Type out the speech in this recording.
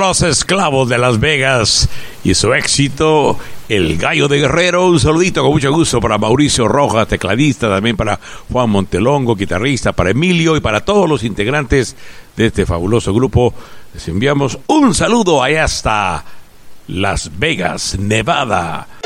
Los Esclavos de Las Vegas y su éxito, El Gallo de Guerrero. Un saludito con mucho gusto para Mauricio Rojas, tecladista, también para Juan Montelongo, guitarrista, para Emilio y para todos los integrantes de este fabuloso grupo. Les enviamos un saludo allá hasta Las Vegas, Nevada.